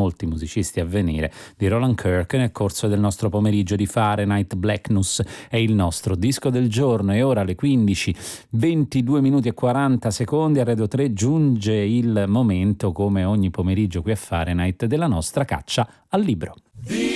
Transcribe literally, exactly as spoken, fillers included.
molti musicisti a venire di Roland Kirk nel corso del nostro pomeriggio di Fahrenheit Blackness. È il nostro disco del giorno e ora alle quindici ventidue minuti e quaranta secondi a Radio tre giunge il momento, come ogni pomeriggio qui a Fahrenheit, della nostra caccia al libro.